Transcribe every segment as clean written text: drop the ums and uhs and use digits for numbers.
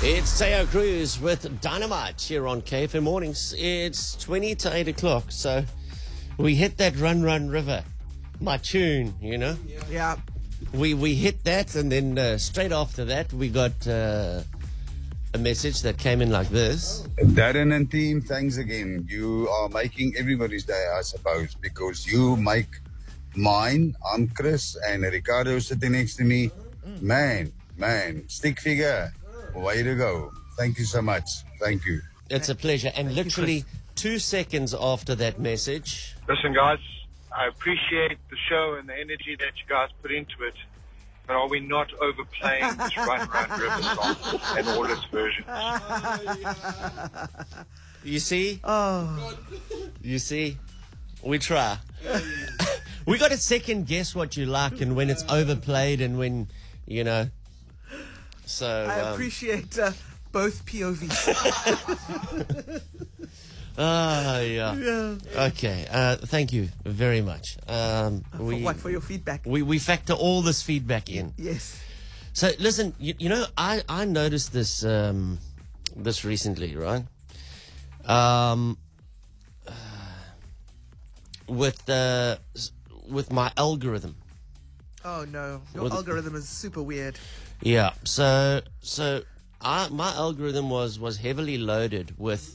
It's Teo Cruz with Dynamite here on KFM Mornings. It's 20 to 8 o'clock, so we hit that Run Run River. My tune, you know? Yeah. We hit that, and then straight after that, we got a message that came in like this. Darren and team, thanks again. You are making everybody's day, I suppose, because you make mine. I'm Chris, and Ricardo sitting next to me. Man, stick figure. Way to go. Thank you so much. Thank you. It's a pleasure. And literally 2 seconds after that message... Listen, guys, I appreciate the show and the energy that you guys put into it. But are we not overplaying this Run Run River song and all its versions? You see? Oh. You see? We try. We got to second guess what you like and when it's overplayed and when, you know. So I appreciate both POVs. yeah. Okay. Thank you very much. For your feedback? We factor all this feedback in. Yes. So listen, you know, I noticed this this recently, right? With my algorithm. Oh no, your algorithm is super weird. Yeah. So my algorithm was heavily loaded with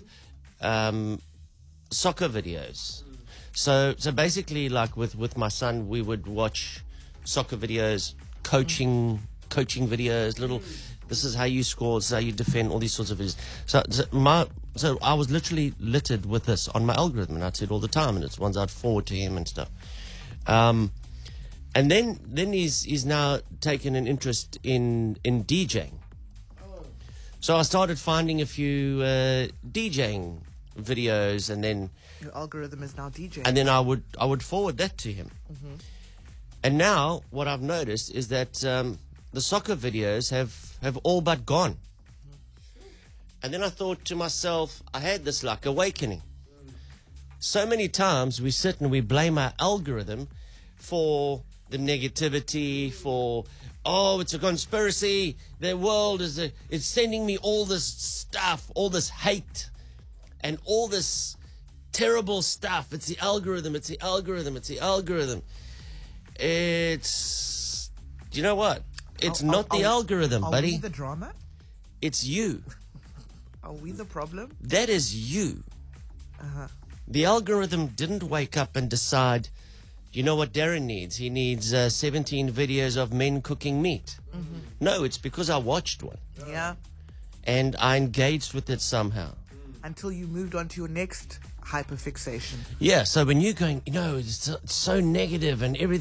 soccer videos. So basically, like with my son, we would watch soccer videos, coaching videos, this is how you score, this is how you defend, all these sorts of videos. So I was literally littered with this on my algorithm, and I'd see it all the time, and it's ones I'd forward to him and stuff. And then he's now taken an interest in DJing. So I started finding a few DJing videos, and then your algorithm is now DJing. And then I would forward that to him. Mm-hmm. And now what I've noticed is that the soccer videos have all but gone. And then I thought to myself, I had this like awakening. So many times we sit and we blame our algorithm for the negativity, for, oh, it's a conspiracy, the world is sending me all this stuff, all this hate, and all this terrible stuff. It's the algorithm, it's the algorithm, it's the algorithm. It's, do you know what? It's not the algorithm, buddy. Are we the drama? It's you. Are we the problem? That is you. Uh-huh. The algorithm didn't wake up and decide, you know what Darren needs? He needs 17 videos of men cooking meat. Mm-hmm. No, it's because I watched one. Yeah. And I engaged with it somehow. Until you moved on to your next hyperfixation. Yeah, so when you're going, you know, it's so negative and everything.